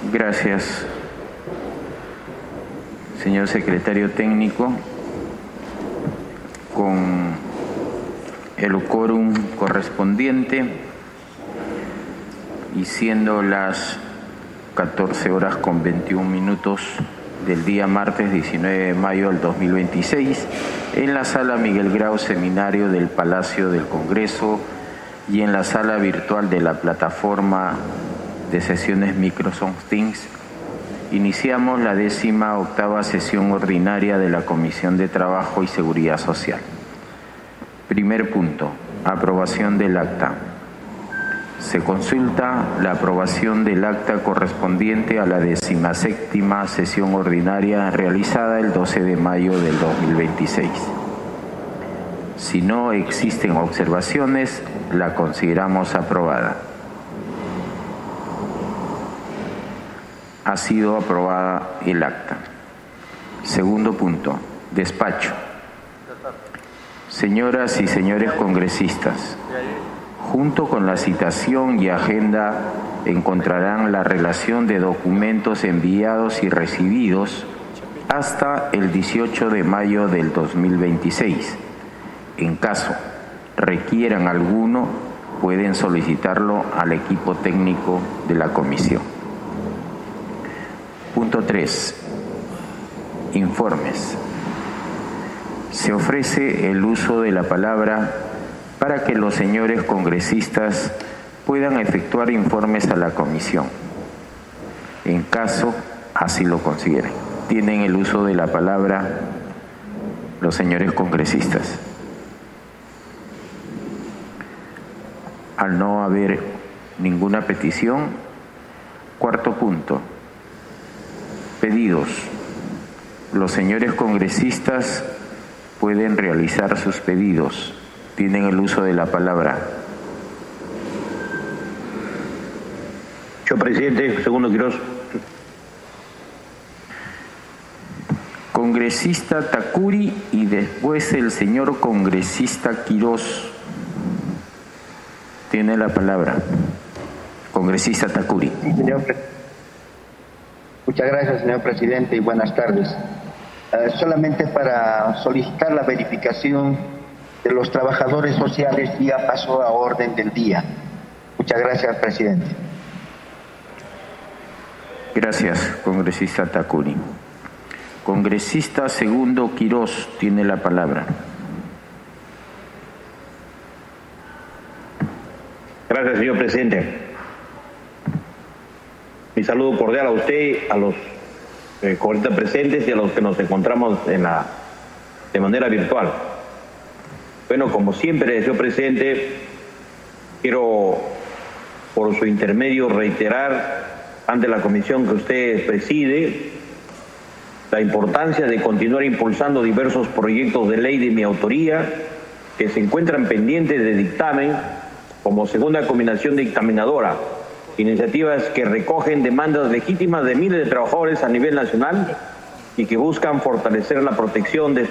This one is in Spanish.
Gracias, señor secretario técnico. Con el quórum correspondiente y siendo las 14:21 del día martes 19 de mayo del 2026, en la sala Miguel Grau Seminario del Palacio del Congreso y en la sala virtual de la plataforma de sesiones Microsoft Teams, iniciamos la 18ª sesión ordinaria de la Comisión de Trabajo y Seguridad Social. Primer punto, aprobación del acta. Se consulta la aprobación del acta correspondiente a la 17ª sesión ordinaria realizada el 12 de mayo del 2026. Si no existen observaciones, la consideramos aprobada. Ha sido aprobada el acta. Segundo punto, despacho. Señoras y señores congresistas, junto con la citación y agenda encontrarán la relación de documentos enviados y recibidos hasta el 18 de mayo del 2026. En caso requieran alguno, pueden solicitarlo al equipo técnico de la comisión. Punto 3. Informes. Se ofrece el uso de la palabra para que los señores congresistas puedan efectuar informes a la comisión, en caso así lo consideren. Tienen el uso de la palabra los señores congresistas. Al no haber ninguna petición, cuarto punto, pedidos. Los señores congresistas pueden realizar sus pedidos. Tienen el uso de la palabra. Señor presidente, segundo Quirós. Congresista Takuri y después el señor congresista Quirós. Tiene la palabra. Congresista Takuri. Sí, señor presidente. Muchas gracias, señor presidente, y buenas tardes. Solamente para solicitar la verificación de los trabajadores sociales, ya pasó a orden del día. Muchas gracias, presidente. Gracias, congresista Takuri. Congresista segundo Quirós tiene la palabra. Gracias, señor presidente. Mi saludo cordial a usted, a los congresistas presentes y a los que nos encontramos de manera virtual. Bueno, como siempre, señor presidente, quiero por su intermedio reiterar ante la comisión que usted preside la importancia de continuar impulsando diversos proyectos de ley de mi autoría que se encuentran pendientes de dictamen como segunda combinación dictaminadora, iniciativas que recogen demandas legítimas de miles de trabajadores a nivel nacional y que buscan fortalecer la protección de